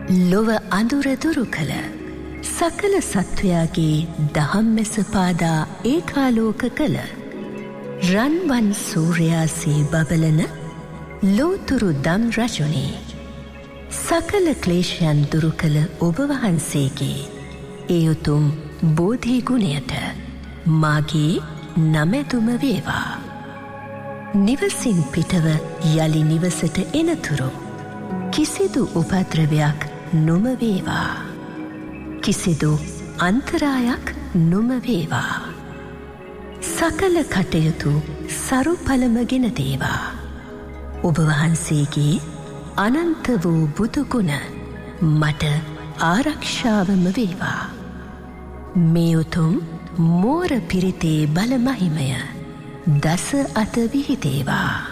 ලොව අඳුර දුරු කළ සකල සත්වයාගේ දහම්මැස පාදා ඒකාලෝක කළ රන්වන් සූර්යාසේ බබලන ලෝතුරු දම් රජුනේ සකල ක්ලේශයන් දුරු කළ ඔබ වහන්සේගේ ඒ උතුම් බෝධි ගුණයට මාගේ නමැතුම වේවා. නිවසින් පිටව යලි නිවසට එනතුරු කිසිදු උපද්‍රවයක් නොම වේවා. කිසිදු අන්තරායක් නොම වේවා. සකල කටයුතු සරු පළමගෙන දේවා. ඔබ වහන්සේගේ අනන්ත වූ බුදුගුණ මට ආරක්ෂාවම වේවා. මේ උතුම් මෝර පිරිතේ බල මහිමය දස අත විහිදේවා.